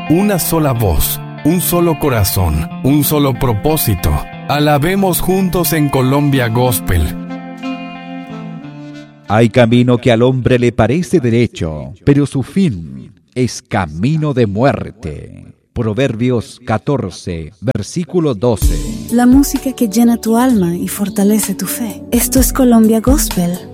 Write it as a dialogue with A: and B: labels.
A: una sola voz, un solo corazón, un solo propósito. Alabemos juntos en Colombia Gospel.
B: Hay camino que al hombre le parece derecho, pero su fin es camino de muerte. Proverbios 14, versículo 12.
C: La música que llena tu alma y fortalece tu fe. Esto es Colombia Gospel